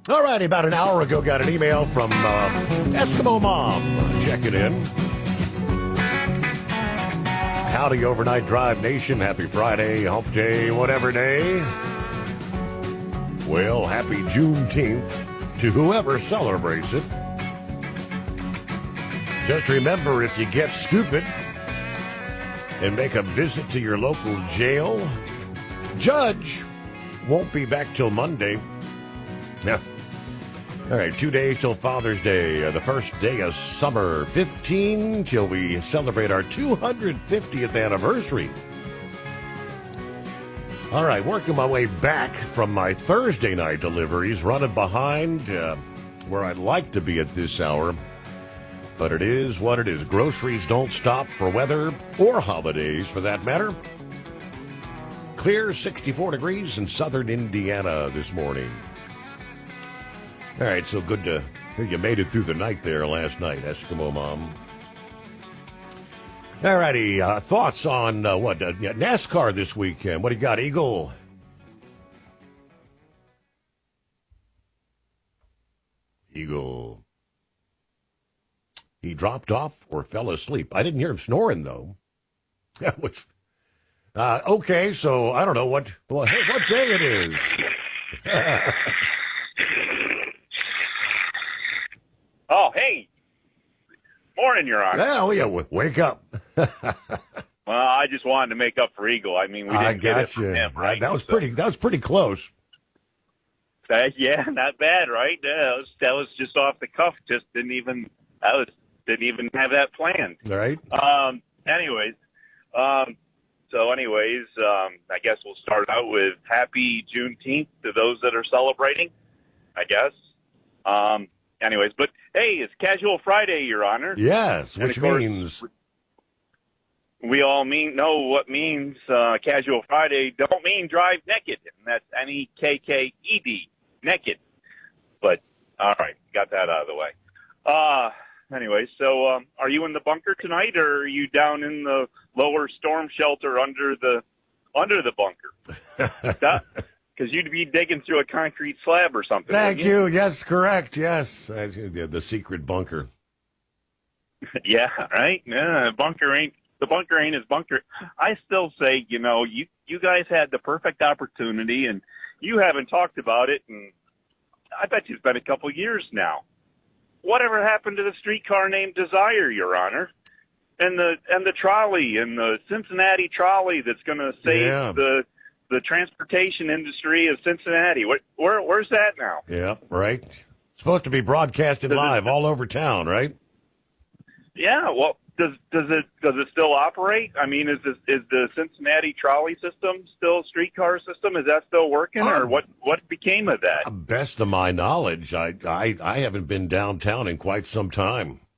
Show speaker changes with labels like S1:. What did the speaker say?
S1: All righty, about an hour ago, got an email from Eskimo Mom checking in. Howdy, Overnight Drive Nation. Happy Friday, hump day, whatever day. Well, happy Juneteenth to whoever celebrates it. Just remember, if you get stupid and make a visit to your local jail, judge won't be back till Monday. Yeah. All right, 2 days till Father's Day, the first day of summer, 15 till we celebrate our 250th anniversary. All right, working my way back from my Thursday night deliveries, running behind where I'd like to be at this hour. But it is what it is. Groceries don't stop for weather or holidays, for that matter. Clear, 64 degrees in southern Indiana this morning. All right, so good to hear you made it through the night there last night, Eskimo Mom. All righty, thoughts on NASCAR this weekend? What do you got, Eagle? Eagle. He dropped off or fell asleep. I didn't hear him snoring, though. That was okay. So I don't know what day it is.
S2: Oh, hey. Morning, Your Honor.
S1: Oh, yeah, wake up.
S2: Well, I just wanted to make up for Eagle. I mean, we didn't get it from him, right?
S1: That was pretty close.
S2: Yeah, not bad, right? That was just off the cuff. Didn't even have that planned.
S1: All right.
S2: Anyways, I guess we'll start out with happy Juneteenth to those that are celebrating, I guess. Anyways, but hey, it's Casual Friday, Your Honor.
S1: Yes,
S2: and
S1: which means
S2: we all know what means Casual Friday. Don't mean drive naked, and that's NEKKED, naked. But all right, got that out of the way. Anyway, so are you in the bunker tonight, or are you down in the lower storm shelter under the bunker? Because you'd be digging through a concrete slab or something.
S1: Thank you. Yes, correct. Yes, the secret bunker.
S2: Yeah, right. The bunker ain't his bunker. I still say, you guys had the perfect opportunity, and you haven't talked about it, and I bet you it's been a couple years now. Whatever happened to the streetcar named Desire, Your Honor? And the trolley, and the Cincinnati trolley that's going to save the transportation industry of Cincinnati. Where's that now?
S1: Yeah, right. Supposed to be broadcasted live all over town, right?
S2: Yeah. Well, does it still operate? I mean, is the Cincinnati trolley system still a streetcar system? Is that still working, or what became of that?
S1: Best of my knowledge, I haven't been downtown in quite some time.